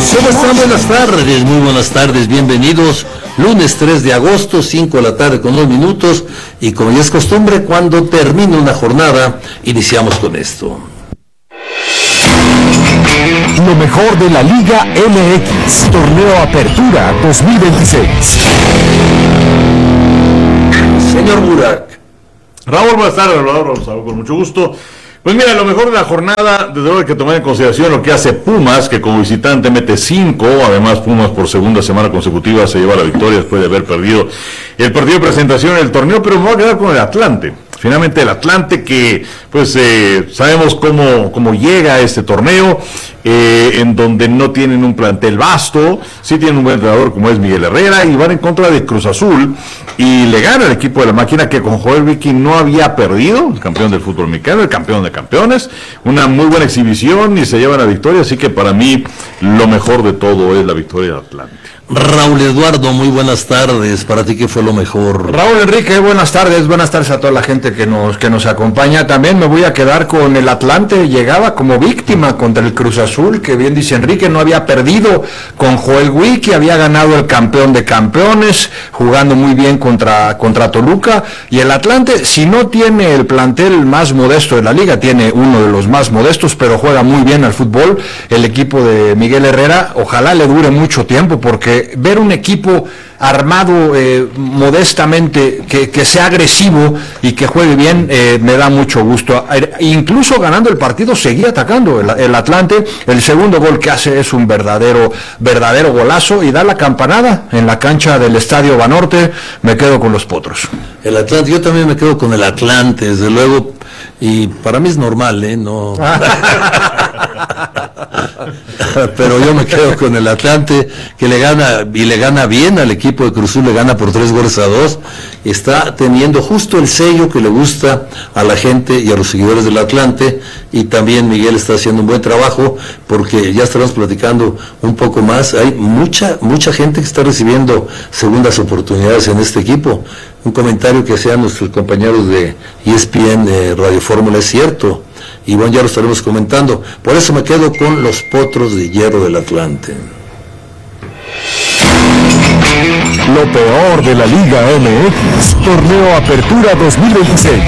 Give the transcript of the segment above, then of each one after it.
¿Cómo están? Buenas tardes, muy buenas tardes, bienvenidos. Lunes 3 de agosto, 5 de la tarde con 2 minutos. Y como ya es costumbre, cuando termina una jornada, iniciamos con esto. Lo mejor de la Liga MX, Torneo Apertura 2026. Señor Burak. Raúl, buenas tardes, Raúl, con mucho gusto. Pues mira, lo mejor de la jornada, desde luego hay que tomar en consideración lo que hace Pumas, que como visitante mete 5, además Pumas por segunda semana consecutiva se lleva la victoria después de haber perdido el partido de presentación del torneo, pero me voy a quedar con el Atlante. Finalmente el Atlante que pues sabemos cómo llega a este torneo, en donde no tienen un plantel vasto, sí tienen un buen entrenador como es Miguel Herrera, y van en contra de Cruz Azul, y le gana el equipo de la máquina que con Joel Vicky no había perdido, el campeón del fútbol mexicano, el campeón de campeones, una muy buena exhibición y se llevan la victoria, así que para mí lo mejor de todo es la victoria del Atlante. Raúl Eduardo, muy buenas tardes. ¿Para ti qué fue lo mejor? Raúl Enrique, buenas tardes a toda la gente que nos acompaña. También me voy a quedar con el Atlante. Llegaba como víctima contra el Cruz Azul, que bien dice Enrique, no había perdido con Joel Wiki, había ganado el campeón de campeones, jugando muy bien contra Toluca. Y el Atlante, si no tiene el plantel más modesto de la liga, tiene uno de los más modestos, pero juega muy bien al fútbol. El equipo de Miguel Herrera, ojalá le dure mucho tiempo, porque ver un equipo armado modestamente, que sea agresivo y que juegue bien, me da mucho gusto. Incluso ganando el partido, seguía atacando el Atlante. El segundo gol que hace es un verdadero golazo y da la campanada en la cancha del Estadio Banorte. Me quedo con los Potros. El Atlante, yo también me quedo con el Atlante, desde luego, y para mí es normal, no. Pero yo me quedo con el Atlante, que le gana bien al equipo de Cruz Azul, le gana por 3-2. Está teniendo justo el sello que le gusta a la gente y a los seguidores del Atlante, y también Miguel está haciendo un buen trabajo, porque ya estaremos platicando un poco más. Hay mucha gente que está recibiendo segundas oportunidades en este equipo. Un comentario que hacían nuestros compañeros de ESPN Radio Fórmula es cierto, y bueno, ya lo estaremos comentando. Por eso me quedo con los Potros de Hierro del Atlante. Lo peor de la Liga MX, Torneo Apertura 2026.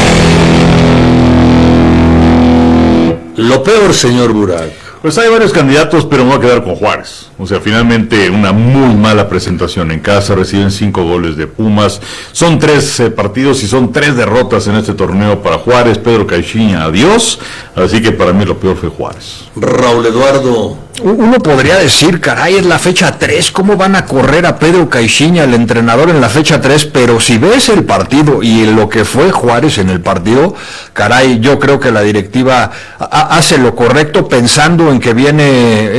Lo peor, señor Burak. Pues hay varios candidatos, pero me voy a quedar con Juárez. O sea, finalmente una muy mala presentación en casa, reciben 5 goles de Pumas, son 3 partidos y son 3 derrotas en este torneo para Juárez. Pedro Caixinha, adiós, así que para mí lo peor fue Juárez. Raúl Eduardo. Uno podría decir, caray, es la fecha 3, ¿cómo van a correr a Pedro Caixinha, el entrenador, en la fecha 3? Pero si ves el partido y lo que fue Juárez en el partido, caray, yo creo que la directiva hace lo correcto pensando en que viene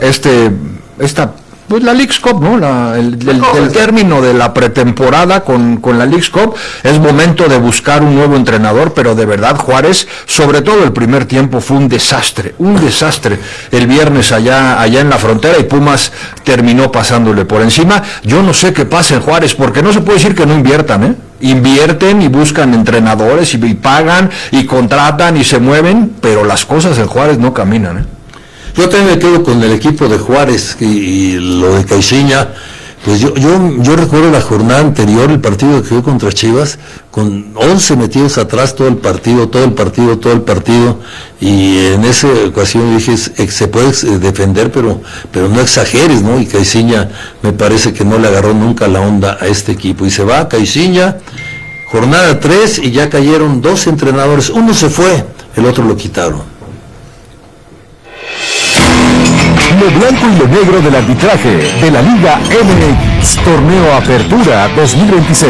pues la Leagues Cup, ¿no? El término de la pretemporada con la Leagues Cup. Es momento de buscar un nuevo entrenador, pero de verdad Juárez, sobre todo el primer tiempo, fue un desastre el viernes allá en la frontera, y Pumas terminó pasándole por encima. Yo no sé qué pasa en Juárez, porque no se puede decir que no inviertan, invierten y buscan entrenadores y pagan y contratan y se mueven, pero las cosas en Juárez no caminan, Yo también me quedo con el equipo de Juárez y lo de Caixinha. Pues yo recuerdo la jornada anterior, el partido que quedó contra Chivas, con 11 metidos atrás todo el partido, y en esa ocasión dije, se puede defender, pero no exageres, ¿no? Y Caixinha me parece que no le agarró nunca la onda a este equipo, y se va Caixinha, jornada 3, y ya cayeron 2 entrenadores, uno se fue, el otro lo quitaron. Lo blanco y lo negro del arbitraje de la Liga MX, Torneo Apertura 2026.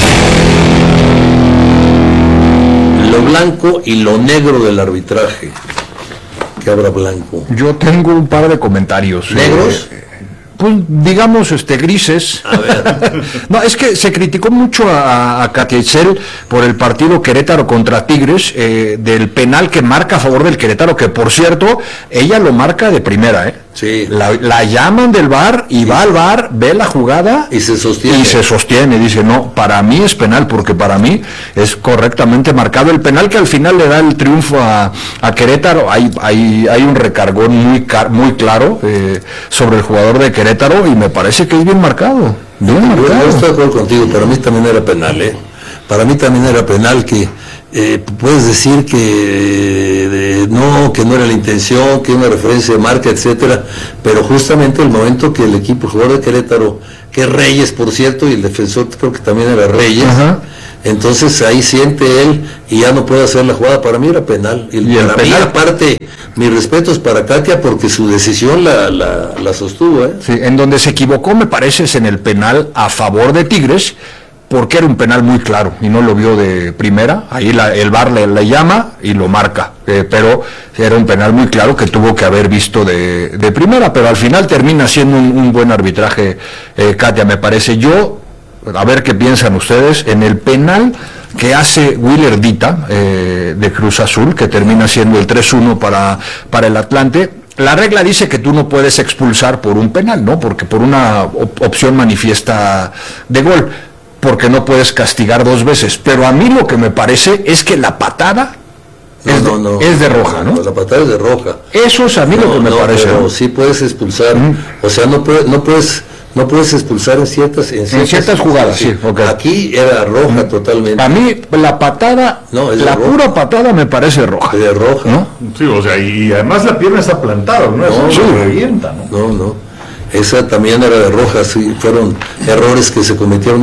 Lo blanco y lo negro del arbitraje. ¿Qué habrá blanco? Yo tengo un par de comentarios. ¿Negros? Pues digamos grises. A ver. No, es que se criticó mucho a Katia Itzel por el partido Querétaro contra Tigres, del penal que marca a favor del Querétaro, que por cierto, ella lo marca de primera, Sí. La llaman del VAR y va al VAR, ve la jugada y se sostiene. Dice, no, para mí es penal, porque para mí es correctamente marcado el penal que al final le da el triunfo a Querétaro. Hay un recargón muy claro sobre el jugador de Querétaro y me parece que es bien marcado. Yo estoy de acuerdo contigo, para mí también era penal, Para mí también era penal que puedes decir que no era la intención, que una referencia de marca, etcétera, pero justamente el momento que el jugador de Querétaro, que es Reyes, por cierto, y el defensor creo que también era Reyes, entonces ahí siente él y ya no puede hacer la jugada. Para mí era penal. Y para mí, aparte, mis respetos para Katia porque su decisión la sostuvo. Sí, en donde se equivocó, me parece, es en el penal a favor de Tigres, porque era un penal muy claro y no lo vio de primera. Ahí el VAR le llama y lo marca, pero era un penal muy claro que tuvo que haber visto de primera, pero al final termina siendo un buen arbitraje, Katia, me parece. Yo, a ver qué piensan ustedes, en el penal que hace Willer Dita de Cruz Azul, que termina siendo el 3-1 para el Atlante. La regla dice que tú no puedes expulsar por un penal, ¿no? Porque por una opción manifiesta de gol, porque no puedes castigar dos veces. Pero a mí lo que me parece es que la patada es de roja, ¿no? La patada es de roja. Eso es a mí lo que me parece. Pero sí puedes expulsar. O sea, no puedes expulsar en ciertas jugadas, sí. Okay. Aquí era roja totalmente. A mí la patada, pura patada me parece roja. De roja. ¿No? Sí, o sea, y además la pierna está plantada, ¿no? Eso se revienta, ¿no? No. Esa también era de roja, sí, fueron errores que se cometieron.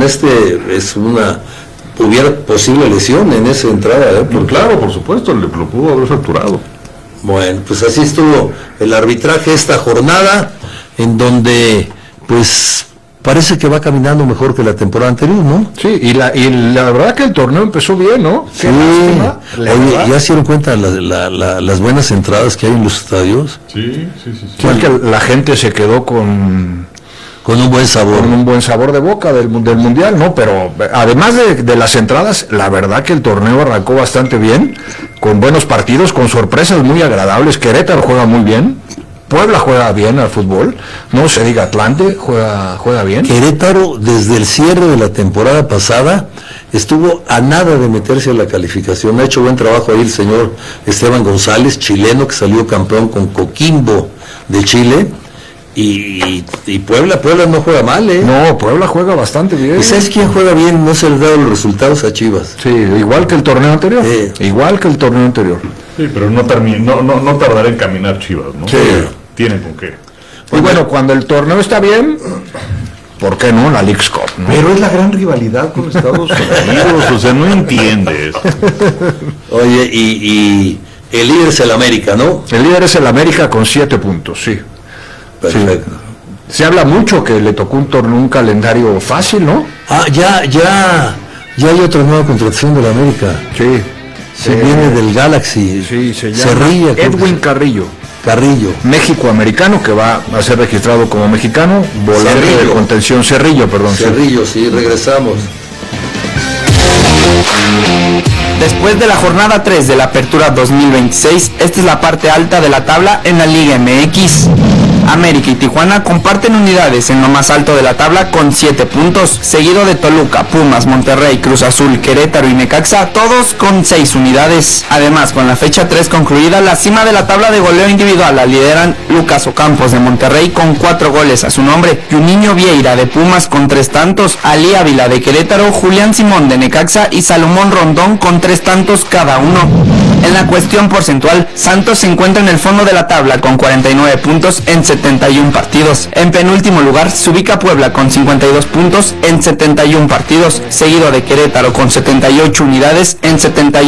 Hubiera posible lesión en esa entrada, Claro, por supuesto, lo pudo haber fracturado. Bueno, pues así estuvo el arbitraje esta jornada, en donde, pues, parece que va caminando mejor que la temporada anterior, ¿no? Sí, y la verdad que el torneo empezó bien, ¿no? Sí. Oye, ¿ya se dieron cuenta las buenas entradas que hay en los estadios? Sí. Igual que la gente se quedó con un buen sabor. Con un buen sabor de boca del Mundial, ¿no? Pero además de las entradas, la verdad que el torneo arrancó bastante bien, con buenos partidos, con sorpresas muy agradables. Querétaro juega muy bien. Puebla juega bien al fútbol, no se diga Atlante, juega bien. Querétaro, desde el cierre de la temporada pasada, estuvo a nada de meterse a la calificación. Ha hecho buen trabajo ahí el señor Esteban González, chileno, que salió campeón con Coquimbo de Chile. Y Puebla no juega mal, No, Puebla juega bastante bien. ¿Y sabes quién juega bien? No se les da los resultados a Chivas. Sí, igual que el torneo anterior. Igual que el torneo anterior. Sí, pero no tardará en caminar Chivas, ¿no? Sí. Tienen con qué. Y bueno, cuando el torneo está bien, ¿por qué no? La Leagues Cup, ¿no? Pero es la gran rivalidad con Estados Unidos, o sea, no entiendes. Oye, y el líder es el América, ¿no? El líder es el América con 7 puntos, sí. Perfecto. Sí. Se habla mucho que le tocó un calendario fácil, ¿no? Ya hay otra nueva contratación de la América. Sí. Viene del Galaxy. Sí, se llama Edwin Carrillo. México-americano, que va a ser registrado como mexicano, volante de contención, Cerrillo, sí, regresamos. Después de la jornada 3 de la Apertura 2026, esta es la parte alta de la tabla en la Liga MX. América y Tijuana comparten unidades en lo más alto de la tabla con 7 puntos, seguido de Toluca, Pumas, Monterrey, Cruz Azul, Querétaro y Necaxa, todos con 6 unidades. Además, con la fecha 3 concluida, la cima de la tabla de goleo individual la lideran Lucas Ocampos de Monterrey con 4 goles a su nombre, Juninho Vieira de Pumas con 3 tantos, Ali Ávila de Querétaro, Julián Simón de Necaxa y Salomón Rondón con 3 tantos cada uno. En la cuestión porcentual, Santos se encuentra en el fondo de la tabla con 49 puntos en 71 partidos. En penúltimo lugar se ubica Puebla con 52 puntos en 71 partidos, seguido de Querétaro con 78 unidades en 71